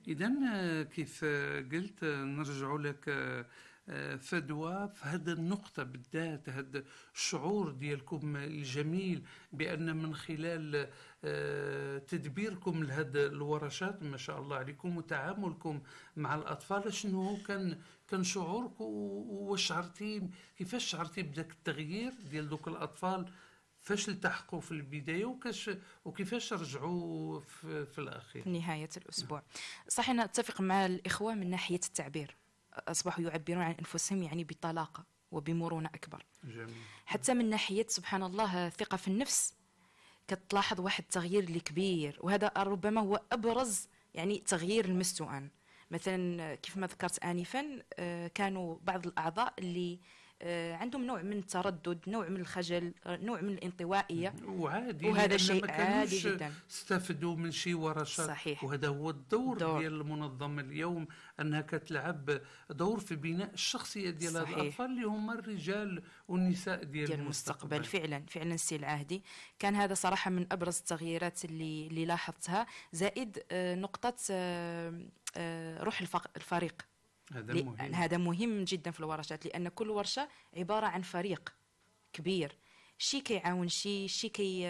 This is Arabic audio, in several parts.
إذا كيف قلت نرجع لك فدوى في هذه النقطة بالذات، هذا الشعور ديالكم الجميل بأن من خلال تدبيركم لهذه الورشات ما شاء الله عليكم وتعاملكم مع الأطفال، شنو هو كان شعورك وشعرتي كيفاش شعرتي بداك التغيير ديال دوك الأطفال؟ فاش التحقوا في البداية وكيفاش رجعوا في الأخير؟ في نهاية الأسبوع. صح، أنا أتفق مع الإخوة من ناحية التعبير، أصبحوا يعبرون عن أنفسهم يعني بطلاقة وبمرونة أكبر. جميل. حتى من ناحية سبحان الله ثقة في النفس، كتلاحظ واحد التغيير اللي كبير، وهذا ربما هو أبرز يعني تغيير لمستو أنا. مثلا كيف ما ذكرت آنفا، كانوا بعض الأعضاء اللي عندهم نوع من التردد، نوع من الخجل، نوع من الانطوائية، وعادي وهذا لأن شيء ما عادي كانوش جدا. استفدوا من شي ورشات. صحيح. وهذا هو الدور دور. ديال المنظمة اليوم، أنها كتلعب دور في بناء الشخصية ديال هاد صحيح. الأطفال اللي هما الرجال والنساء ديال المستقبل. فعلا فعلا السي العاهدي، كان هذا صراحة من أبرز التغييرات اللي لاحظتها، زائد نقطة روح الفريق. هذا مهم. هذا مهم جدا في الورشات، لأن كل ورشة عبارة عن فريق كبير، شي كيعاون شي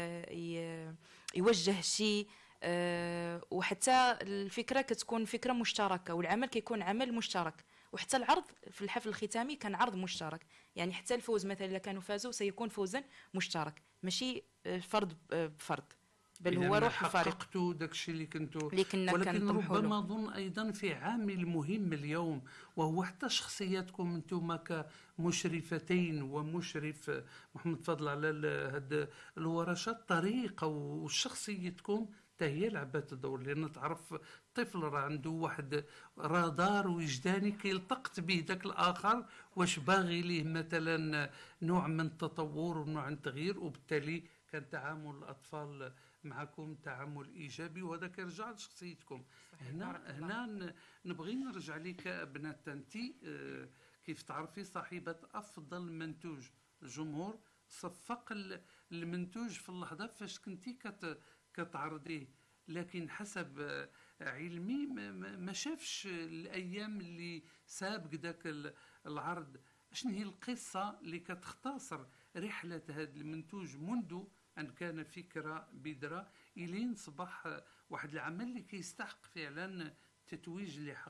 يوجه شي، وحتى الفكرة كتكون فكرة مشتركة، والعمل كيكون عمل مشترك، وحتى العرض في الحفل الختامي كان عرض مشترك. يعني حتى الفوز مثلا إذا كانوا فازوا سيكون فوزا مشترك، ماشي فرد بفرد، بل هو روح الفريق. حققتوا داكشي اللي كنتوا. كنا ولكن ربما له. اظن ايضا في عامل مهم اليوم، وهو حتى شخصياتكم انتم كمشرفتين ومشرف محمد فضل على هاد الورشات، طريقه وشخصيتكم هي لعبت الدور. لان تعرف الطفل راه عنده واحد رادار وجداني كيلتقط به ذاك الاخر واش باغي ليه مثلا نوع من التطور ونوع من التغيير، وبالتالي كان تعامل الاطفال معكم تعامل ايجابي، وهذا كيرجع لشخصيتكم. هنا نبغي نرجع لك بنات انت، كيف تعرفي صاحبه افضل منتوج، الجمهور صفق المنتوج في اللحظه فاش كنتي كتعرضيه، لكن حسب علمي ما شافش الايام اللي سابق ذاك العرض. شنو هي القصه اللي كتختصر رحله هذا المنتوج منذ أن كان فكرة بذرة إلين صبح واحد العمل اللي كيستحق فعلا تتويج اللي